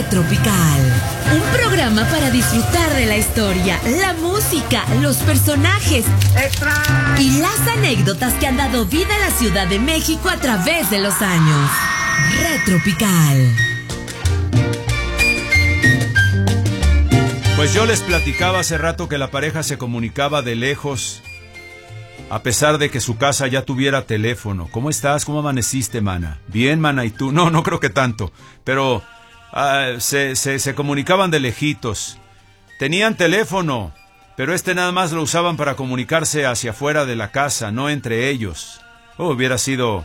Tropical. Un programa para disfrutar de la historia, la música, los personajes y las anécdotas que han dado vida a la Ciudad de México a través de los años. Red Tropical. Pues yo les platicaba hace rato que la pareja se comunicaba de lejos, a pesar de que su casa ya tuviera teléfono. ¿Cómo estás? ¿Cómo amaneciste, mana? Bien, mana, ¿y tú? No creo que tanto, pero se comunicaban de lejitos. Tenían teléfono, pero nada más lo usaban para comunicarse hacia afuera de la casa, no entre ellos. Hubiera sido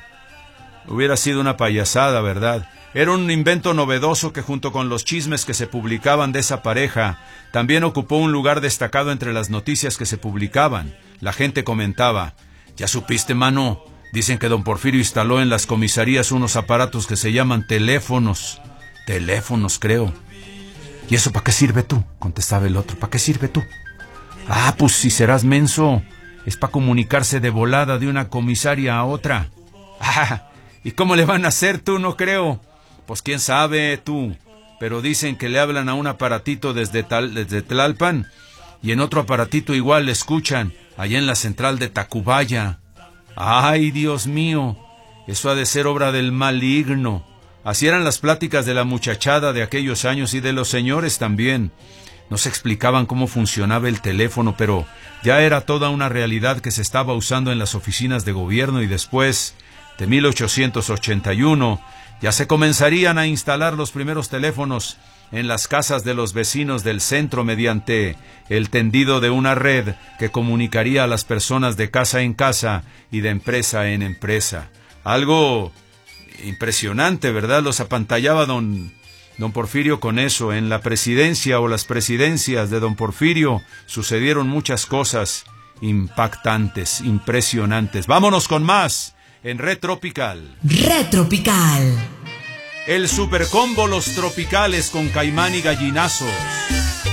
una payasada, ¿verdad? Era un invento novedoso que, junto con los chismes que se publicaban de esa pareja, también ocupó un lugar destacado entre las noticias que se publicaban. La gente comentaba: ¿ya supiste, mano? Dicen que don Porfirio instaló en las comisarías unos aparatos que se llaman teléfonos. Teléfonos, creo. ¿Y eso para qué sirve tú? Contestaba el otro. ¿Para qué sirve tú? Ah, pues si serás menso, es para comunicarse de volada de una comisaria a otra. Ah, ¿y cómo le van a hacer tú? No creo. Pues quién sabe tú, pero dicen que le hablan a un aparatito desde Tlalpan, y en otro aparatito igual le escuchan, allá en la central de Tacubaya. ¡Ay, Dios mío! Eso ha de ser obra del maligno. Así eran las pláticas de la muchachada de aquellos años y de los señores también. No se explicaban cómo funcionaba el teléfono, pero ya era toda una realidad que se estaba usando en las oficinas de gobierno, y después de 1881... ya se comenzarían a instalar los primeros teléfonos en las casas de los vecinos del centro mediante el tendido de una red que comunicaría a las personas de casa en casa y de empresa en empresa. Algo impresionante, ¿verdad? Los apantallaba don Porfirio con eso. En la presidencia o las presidencias de don Porfirio sucedieron muchas cosas impactantes, impresionantes. Vámonos con más en Red Tropical. Red Tropical. El supercombo Los Tropicales con Caimán y Gallinazos.